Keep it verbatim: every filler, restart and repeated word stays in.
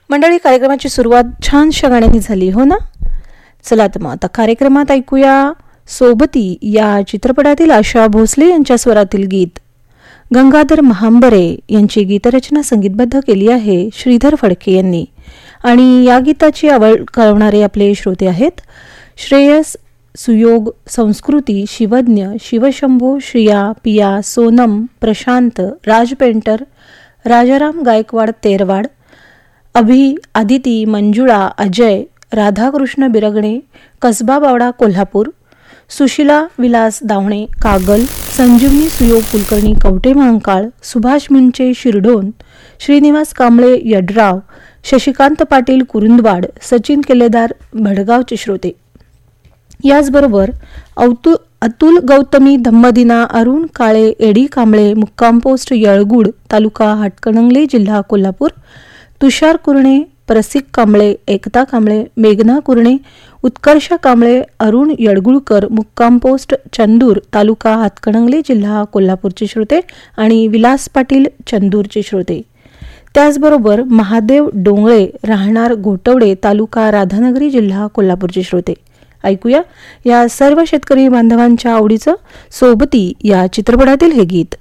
मंडळी, कार्यक्रमाची सुरुवात छानशा गाण्याने झाली हो ना. चला तर मग आता कार्यक्रमात ऐकूया सोबती या चित्रपटातील आशा भोसले यांच्या स्वरातील गीत. गंगाधर महांबरे यांची गीतरचना संगीतबद्ध केली आहे श्रीधर फडके यांनी. आणि या गीताची आवड कळवणारे आपले श्रोते आहेत श्रेयस, सुयोग, संस्कृती, शिवज्ञ, शिवशंभो, श्रिया, पिया, सोनम, प्रशांत, राज पेंटर, राजाराम गायकवाड तेरवाड, अभि, आदिती, मंजुळा, अजय, राधाकृष्ण बिरगणे, कसबा बावडा कोल्हापूर, सुशिला विलास दावणे कागल, संजीवनी सुयोग कुलकर्णी कवटे महांकाळ, सुभाष मुंचे शिरडोन, श्रीनिवास कांबळे यड्राव, शशिकांत पाटील कुरुंदवाड, सचिन केलेदार भडगावचे श्रोते. याचबरोबर अवतु अतुल गौतमी धम्मदिना, अरुण काळे, एडी कांबळे, मुक्काम पोस्ट यळगुड, तालुका हातकणंगले, जिल्हा कोल्हापूर, तुषार कुरणे, प्रसिक कांबळे, एकता कांबळे, मेघना कुरणे, उत्कर्ष कांबळे, अरुण यडगुळकर, मुक्काम पोस्ट चंदूर, तालुका हातकणंगले, जिल्हा कोल्हापूरचे श्रोते आणि विलास पाटील चंदूरचे श्रोते. त्याचबरोबर महादेव डोंगळे, राहणार घोटवडे, तालुका राधानगरी, जिल्हा कोल्हापूरचे श्रोते. ऐकूया या सर्व शेतकरी बांधवांच्या आवडीचं सोबती या चित्रपटातील हे गीत.